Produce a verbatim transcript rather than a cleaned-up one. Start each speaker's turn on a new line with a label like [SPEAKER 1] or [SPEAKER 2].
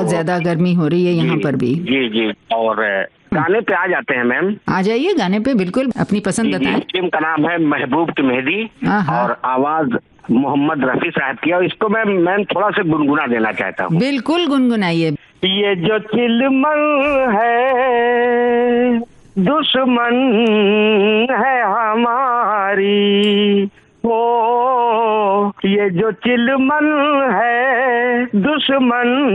[SPEAKER 1] बहुत ज्यादा गर्मी हो रही है यहाँ पर भी।
[SPEAKER 2] जी जी। और गाने पे आ जाते हैं मैम।
[SPEAKER 1] आ जाइए गाने पे, बिल्कुल अपनी पसंद बताएं।
[SPEAKER 2] फिल्म का नाम है महबूब की मेहंदी और आवाज मोहम्मद रफी साहब की, और इसको मैं मैम थोड़ा सा गुनगुना देना चाहता हूँ।
[SPEAKER 1] बिल्कुल गुनगुनाइए।
[SPEAKER 2] ये जो चिलमन है दुश्मन है हमारी, ओ ये जो चिलमन है दुश्मन